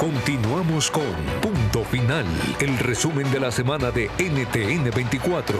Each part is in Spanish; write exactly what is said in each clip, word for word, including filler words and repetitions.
Continuamos con Punto Final, el resumen de la semana de N T N veinticuatro.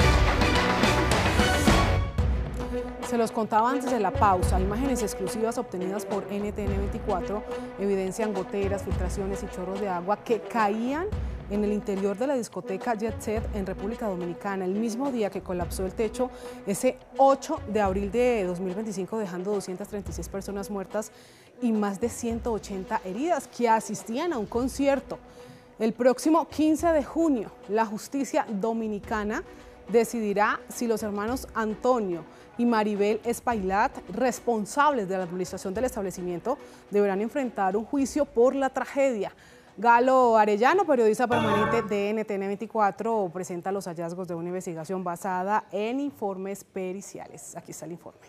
Se los contaba antes de la pausa, imágenes exclusivas obtenidas por N T N veinticuatro evidencian goteras, filtraciones y chorros de agua que caían en el interior de la discoteca Jet Set en República Dominicana, el mismo día que colapsó el techo, ese ocho de abril de dos mil veinticinco, dejando doscientas treinta y seis personas muertas y más de ciento ochenta heridas que asistían a un concierto. El próximo quince de junio, la justicia dominicana decidirá si los hermanos Antonio y Maribel Espaillat, responsables de la administración del establecimiento, deberán enfrentar un juicio por la tragedia. Galo Arellano, periodista permanente de N T N veinticuatro, presenta los hallazgos de una investigación basada en informes periciales. Aquí está el informe.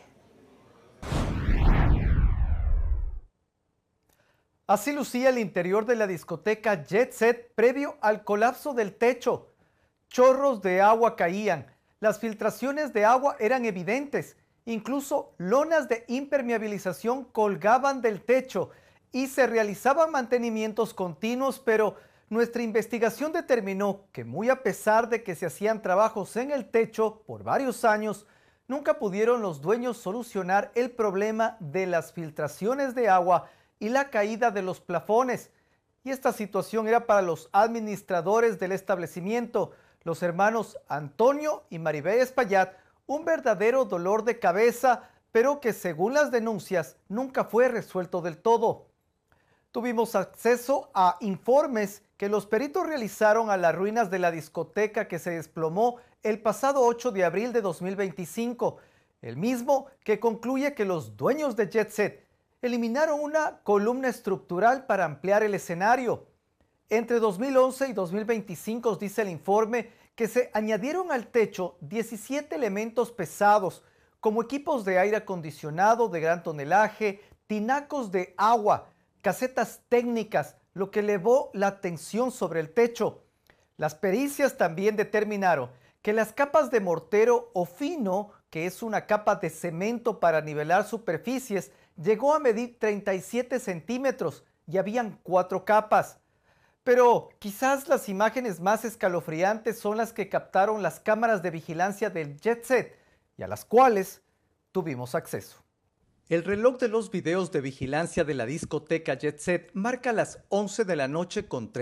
Así lucía el interior de la discoteca Jet Set previo al colapso del techo. Chorros de agua caían, las filtraciones de agua eran evidentes, incluso lonas de impermeabilización colgaban del techo y se realizaban mantenimientos continuos, pero nuestra investigación determinó que muy a pesar de que se hacían trabajos en el techo por varios años, nunca pudieron los dueños solucionar el problema de las filtraciones de agua y la caída de los plafones. Y esta situación era para los administradores del establecimiento, los hermanos Antonio y Maribel Espaillat, un verdadero dolor de cabeza, pero que según las denuncias nunca fue resuelto del todo. Tuvimos acceso a informes que los peritos realizaron a las ruinas de la discoteca que se desplomó el pasado ocho de abril de dos mil veinticinco, el mismo que concluye que los dueños de Jet Set eliminaron una columna estructural para ampliar el escenario. Entre dos mil once y dos mil veinticinco dice el informe que se añadieron al techo diecisiete elementos pesados, como equipos de aire acondicionado de gran tonelaje, tinacos de agua, casetas técnicas, lo que elevó la tensión sobre el techo. Las pericias también determinaron que las capas de mortero o fino, que es una capa de cemento para nivelar superficies, llegó a medir treinta y siete centímetros y habían cuatro capas. Pero quizás las imágenes más escalofriantes son las que captaron las cámaras de vigilancia del Jet Set y a las cuales tuvimos acceso. El reloj de los videos de vigilancia de la discoteca Jet Set marca las once de la noche con tres